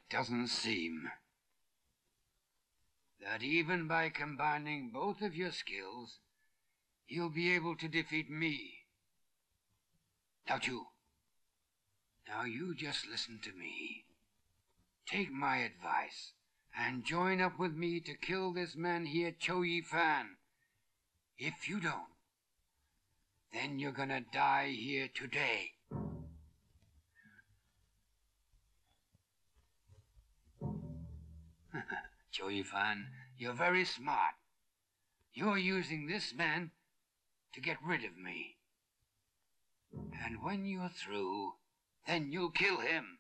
doesn't seem that even by combining both of your skills, you'll be able to defeat me. Don't you? Now you just listen to me. Take my advice and join up with me to kill this man here, Cho Yifan. If you don't, then you're gonna die here today. Cho Yifan, you're very smart. You're using this man to get rid of me. And when you're through, then you'll kill him.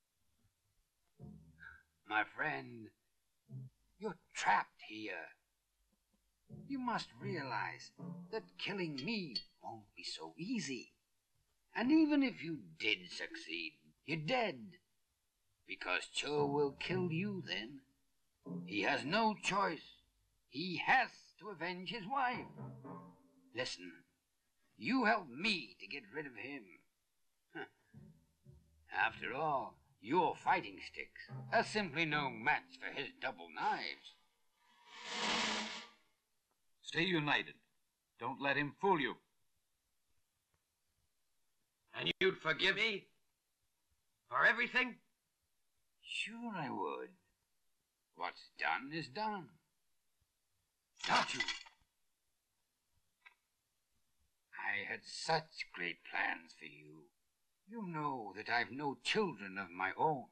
My friend, you're trapped here. You must realize that killing me won't be so easy. And even if you did succeed, you're dead. Because Cho will kill you then. He has no choice. He has to avenge his wife. Listen, you help me to get rid of him. After all, your fighting sticks are simply no match for his double knives. Stay united. Don't let him fool you. And you'd forgive me? For everything? Sure I would. What's done is done. Don't you? I had such great plans for you. You know that I've no children of my own.